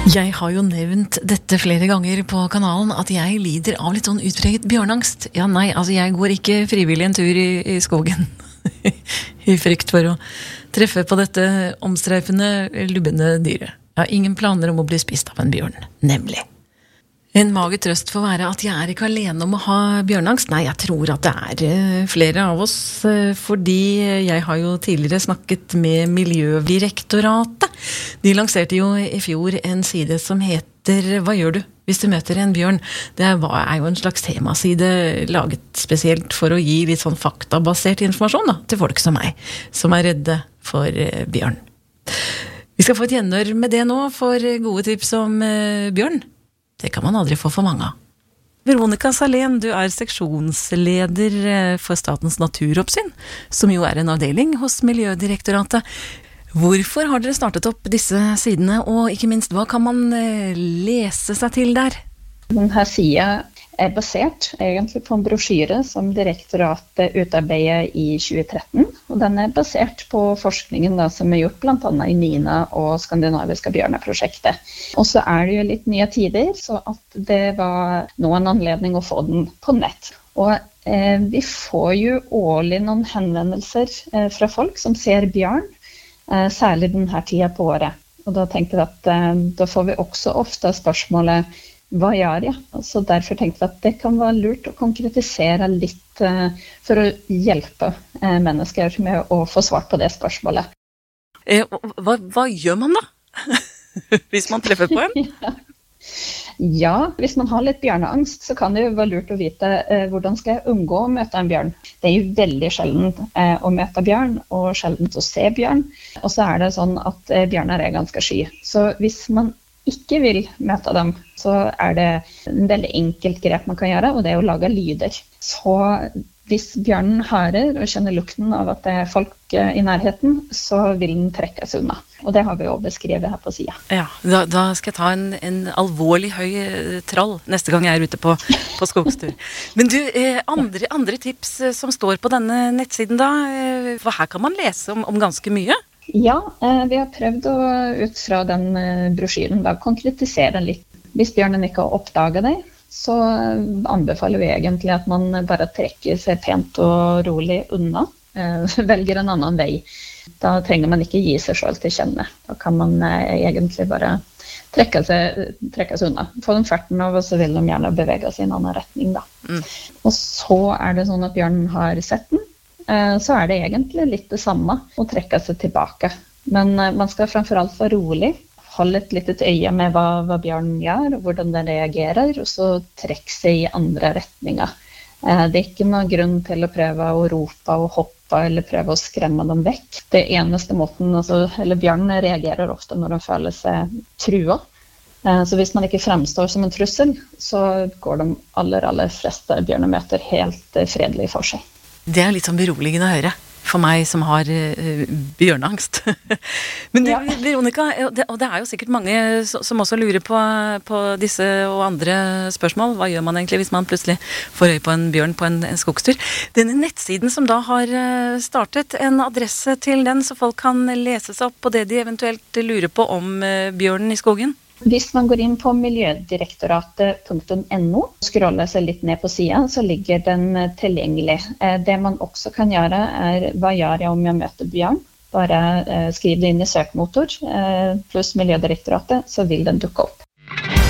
Jeg har jo nevnt dette flere ganger på kanalen, at jeg lider av litt sånn utpreget bjørnangst. Ja, nei, altså jeg går ikke frivillig en tur i skogen i frykt for å treffe på dette omstreifende, lubbende dyret. Jeg har ingen planer om å bli spist av en bjørn, nemlig. En mager trøst for å være at jeg er ikke alene om å ha bjørnangst. Nei, jeg tror at det er flere av oss, fordi jeg har jo tidligere snakket med Miljødirektoratet. De lanserte jo i fjor en side som heter «Hva gjør du hvis du møter en bjørn?» Det er jo en slags temaside laget spesielt for å gi litt sånn faktabasert informasjon da, til folk som meg, som er redde for bjørn. Vi skal få et gjenhør med det nå for gode tips om bjørn. Det kan man aldri få for mange av. Veronica Salén, du er seksjonsleder for Statens naturoppsyn, som jo er en avdeling hos Miljødirektoratet. Hvorfor har dere startet opp disse sidene, og ikke minst, hva kan man lese seg til der? Denne siden er basert egentlig på en brosjyre som direktoratet utarbeidet i 2013, og den er basert på forskningen da, som er gjort blant annet i NINA og Skandinaviska bjørneprosjektet. Og så er det jo litt nye tider, så at det var nå en anledning å få den på nett. Og vi får jo årlig noen henvendelser fra folk som ser bjørn, særlig denne tiden på året. Og da tenkte jeg at da får vi også ofte spørsmålet hva gjør jeg? Så derfor tenkte jeg at det kan være lurt å konkretisere litt for å hjelpe mennesker med å få svart på det spørsmålet. Hva gjør man da? Hvis man treffer på en? Ja, hvis man har litt bjørneangst, så kan det jo være lurt å vite hvordan skal jeg unngå å møte en bjørn. Det er jo veldig sjelden å møte bjørn, og sjelden å se bjørn. Og så er det sånn at bjørner er ganske sky. Så hvis man ikke vil møte dem, så er det en veldig enkelt grep man kan gjøre, og det er å lage lyder. Så hvis bjørnen hører og kjenner lukten av at det er folk i nærheten, så vil den trekkes unna. Og det har vi jo beskrevet her på siden. Ja, da skal jeg ta en alvorlig høy trall neste gang jeg er ute på skogstur. Men du, andre tips som står på denne nettsiden da, for her kan man lese om ganske mye? Ja, vi har prøvd å ut fra den brosjyren da, konkretisere litt. Hvis bjørnen ikke har oppdaget det, så anbefaler vi egentlig at man bare trekker seg pent og rolig unna, velger en annen vei. Da trenger man ikke gi seg selv til kjenne. Da kan man egentlig bare trekke seg unna. Få den ferten av, og så vil de gjerne bevege seg i en annen retning. Da. Og så er det sånn at bjørnen har sett den, så er det egentlig litt det samme å trekke seg tilbake. Men man skal fremfor alt være rolig, holde et litt øye med hva bjørnen gjør, og hvordan den reagerer, og så trekke seg i andre retninger. Det er ikke noen grunn til å prøve å rope og hoppe, eller prøve å skremme dem vekk. Det eneste måten, bjørnen reagerer ofte når de føler seg trua. Så hvis man ikke fremstår som en trussel, så går de aller fleste bjørnemøter helt fredelig for seg. Det er litt sånn beroligende å høre for meg som har bjørneangst. Men du, Veronica, og det er jo sikkert mange som også lurer på disse og andre spørsmål. Hva gjør man egentlig hvis man plutselig får øye på en bjørn på en skogstur? Denne nettsiden som da har startet, en adresse til den, så folk kan lese seg opp på det de eventuelt lurer på om bjørnen i skogen? Hvis man går inn på miljødirektoratet.no, scroller seg litt ned på siden, så ligger den tilgjengelig. Det man også kan gjøre er, hva gjør jeg om jeg møter bjørn? Bare skriv det inn i søkemotor, pluss Miljødirektoratet, så vil den dukke opp.